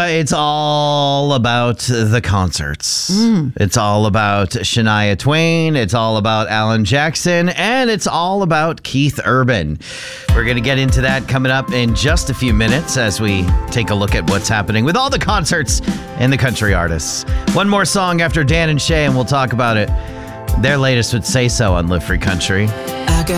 it's all about the concerts. It's all about Shania Twain. It's all about Alan Jackson. And it's all about Keith Urban. We're going to get into that coming up in just a few minutes as we take a look at what's happening with all the concerts and the country artists. One more song after Dan and Shay, and we'll talk about it. Their latest would Say So on Live Free Country.